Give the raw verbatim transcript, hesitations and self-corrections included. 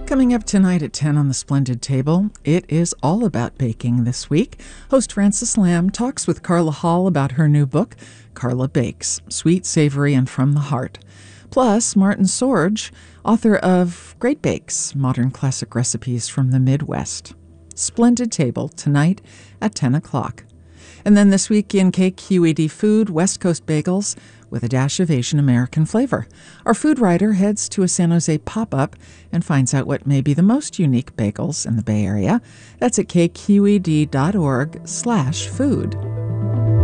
Coming up tonight at ten on the Splendid Table, it is all about baking this week. Host Frances Lamb talks with Carla Hall about her new book, Carla Bakes, Sweet, Savory, and From the Heart. Plus, Martin Sorge, author of Great Bakes, Modern Classic Recipes from the Midwest. Splendid Table tonight at ten o'clock. And then this week in K Q E D Food, West Coast bagels with a dash of Asian American flavor. Our food writer heads to a San Jose pop-up and finds out what may be the most unique bagels in the Bay Area. That's at kqed.org slash food.